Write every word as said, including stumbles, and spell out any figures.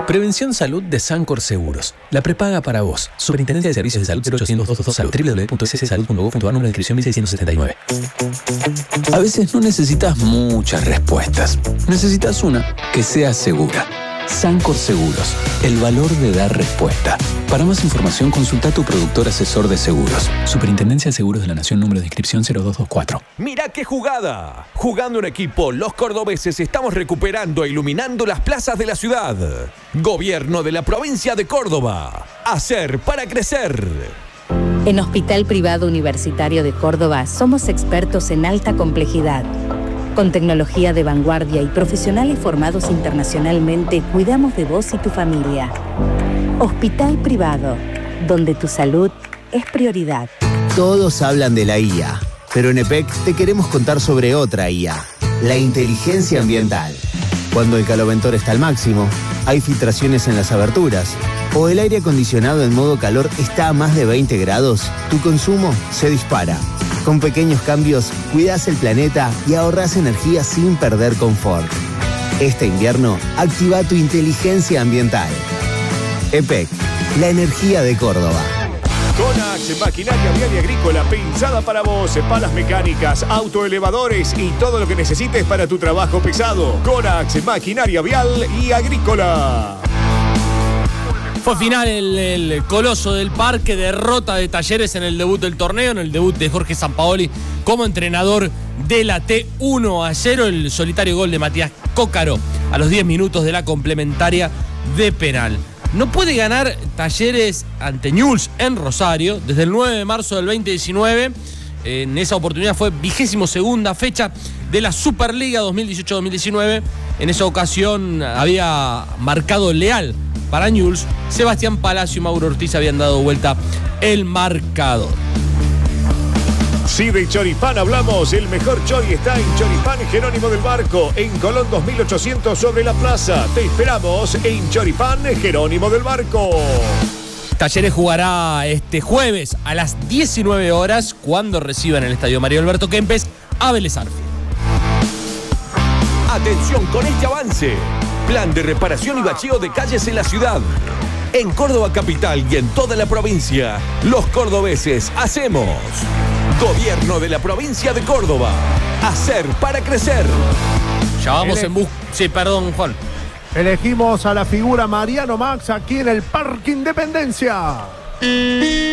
Prevención Salud de Sancor Seguros. La prepaga para vos. Superintendencia de Servicios de Salud cero ochocientos doscientos veintidós Salud. w w w punto s s salud punto gov punto a r, número de inscripción mil seiscientos setenta y nueve. A veces no necesitas muchas respuestas. Necesitas una que sea segura. Sancor Seguros. El valor de dar respuesta. Para más información, consulta a tu productor asesor de seguros. Superintendencia de Seguros de la Nación, número de inscripción cero dos dos cuatro. ¡Mirá qué jugada! Jugando en equipo, los cordobeses estamos recuperando e iluminando las plazas de la ciudad. Gobierno de la provincia de Córdoba. Hacer para crecer. En Hospital Privado Universitario de Córdoba somos expertos en alta complejidad. Con tecnología de vanguardia y profesionales formados internacionalmente, cuidamos de vos y tu familia. Hospital Privado, donde tu salud es prioridad. Todos hablan de la I A, pero en E P E C te queremos contar sobre otra I A, la inteligencia ambiental. Cuando el caloventor está al máximo, hay filtraciones en las aberturas, o el aire acondicionado en modo calor está a más de veinte grados, tu consumo se dispara. Con pequeños cambios, cuidás el planeta y ahorrás energía sin perder confort. Este invierno, activa tu inteligencia ambiental. E P E C, la energía de Córdoba. Conax, maquinaria vial y agrícola pensada para vos, palas mecánicas, autoelevadores y todo lo que necesites para tu trabajo pesado. Conax, maquinaria vial y agrícola. Fue final el, el Coloso del Parque, derrota de Talleres en el debut del torneo, en el debut de Jorge Sampaoli como entrenador de la T. uno a cero, el solitario gol de Matías Cócaro a los diez minutos de la complementaria de penal. No puede ganar Talleres ante Newell's en Rosario desde el nueve de marzo del veinte diecinueve. En esa oportunidad fue vigésimo segunda fecha de la Superliga dos mil dieciocho dos mil diecinueve. En esa ocasión había marcado Leal para Newell's. Sebastián Palacio y Mauro Ortiz habían dado vuelta el marcador. Si de Choripán hablamos, el mejor chori está en Choripán Jerónimo del Barco, en Colón dos mil ochocientos sobre la plaza. Te esperamos en Choripán Jerónimo del Barco. Talleres jugará este jueves a las diecinueve horas cuando reciba en el Estadio Mario Alberto Kempes a Vélez Arfield. Atención con este avance. Plan de reparación y bacheo de calles en la ciudad. En Córdoba capital y en toda la provincia, los cordobeses hacemos. Gobierno de la provincia de Córdoba. Hacer para crecer. Ya vamos Ele- en bus... Sí, perdón, Juan. Elegimos a la figura Mariano Max aquí en el Parque Independencia.